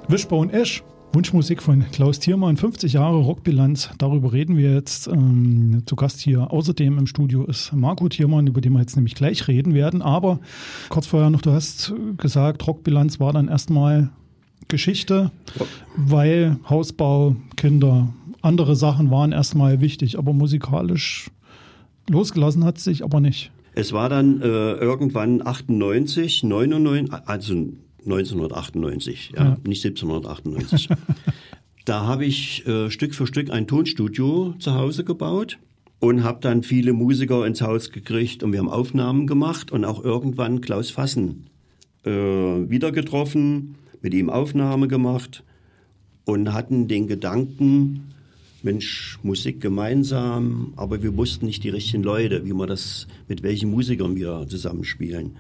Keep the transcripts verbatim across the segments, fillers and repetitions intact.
Wishbone Ash, Wunschmusik von Klaus Thiermann, fünfzig Jahre Rockbilanz, darüber reden wir jetzt. Ähm, zu Gast hier außerdem im Studio ist Marco Thiermann, über den wir jetzt nämlich gleich reden werden. Aber kurz vorher noch, du hast gesagt, Rockbilanz war dann erstmal Geschichte, ja. Weil Hausbau, Kinder, andere Sachen waren erstmal wichtig, aber musikalisch losgelassen hat es sich aber nicht. Es war dann äh, irgendwann achtundneunzig, neunundneunzig, also neunzehnhundertachtundneunzig, ja, ja. Nicht siebzehnhundertachtundneunzig. Da habe ich äh, Stück für Stück ein Tonstudio zu Hause gebaut und habe dann viele Musiker ins Haus gekriegt und wir haben Aufnahmen gemacht und auch irgendwann Klaus Fassen äh, wieder getroffen, mit ihm Aufnahme gemacht und hatten den Gedanken, Mensch, Musik gemeinsam, aber wir wussten nicht die richtigen Leute, wie wir das, mit welchen Musikern wir zusammenspielen.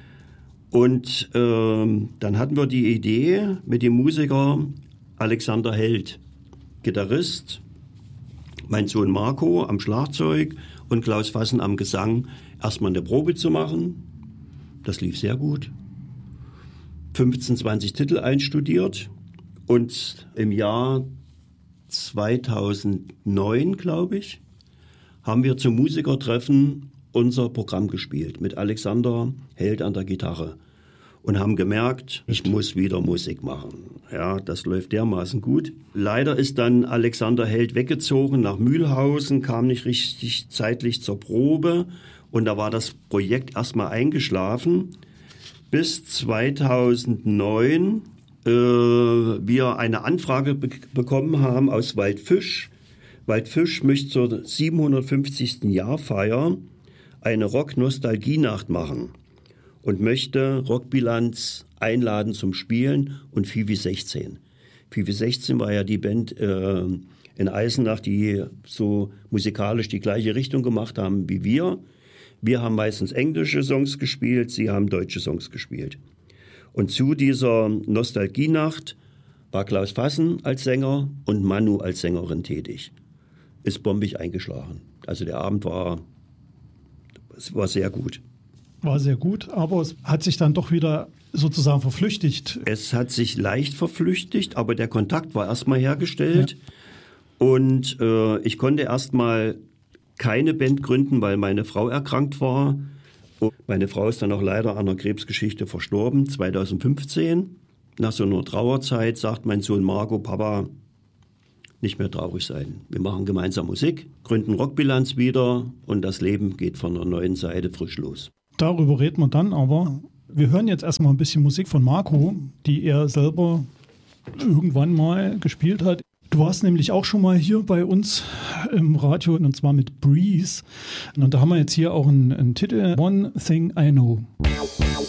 Und äh, dann hatten wir die Idee mit dem Musiker Alexander Held, Gitarrist, mein Sohn Marco am Schlagzeug und Klaus Fassen am Gesang, erstmal eine Probe zu machen. Das lief sehr gut. fünfzehn, zwanzig Titel einstudiert und im Jahr zweitausendneun, glaube ich, haben wir zum Musikertreffen unser Programm gespielt mit Alexander Held an der Gitarre und haben gemerkt, ich muss wieder Musik machen. Ja, das läuft dermaßen gut. Leider ist dann Alexander Held weggezogen nach Mühlhausen, kam nicht richtig zeitlich zur Probe und da war das Projekt erstmal eingeschlafen, bis zweitausendneun äh, wir eine Anfrage be- bekommen haben aus Waldfisch. Waldfisch möchte zur siebenhundertfünfzigsten Jahrfeier eine Rock-Nostalgie-Nacht machen und möchte Rockbilanz einladen zum Spielen und Fivi sechzehn. Fivi sechzehn war ja die Band äh, in Eisenach, die so musikalisch die gleiche Richtung gemacht haben wie wir. Wir haben meistens englische Songs gespielt, sie haben deutsche Songs gespielt. Und zu dieser Nostalgie-Nacht war Klaus Fassen als Sänger und Manu als Sängerin tätig. Ist bombig eingeschlagen. Also der Abend war... Es war sehr gut. War sehr gut, aber es hat sich dann doch wieder sozusagen verflüchtigt. Es hat sich leicht verflüchtigt, aber der Kontakt war erstmal hergestellt. Ja. Und äh, ich konnte erstmal keine Band gründen, weil meine Frau erkrankt war. Und meine Frau ist dann auch leider an einer Krebsgeschichte verstorben, zweitausendfünfzehn. Nach so einer Trauerzeit sagt mein Sohn Marco, Papa, nicht mehr traurig sein. Wir machen gemeinsam Musik, gründen Rockbilanz wieder und das Leben geht von der neuen Seite frisch los. Darüber reden wir dann, aber wir hören jetzt erstmal ein bisschen Musik von Marco, die er selber irgendwann mal gespielt hat. Du warst nämlich auch schon mal hier bei uns im Radio und zwar mit Breeze. Und da haben wir jetzt hier auch einen, einen Titel, One Thing I Know.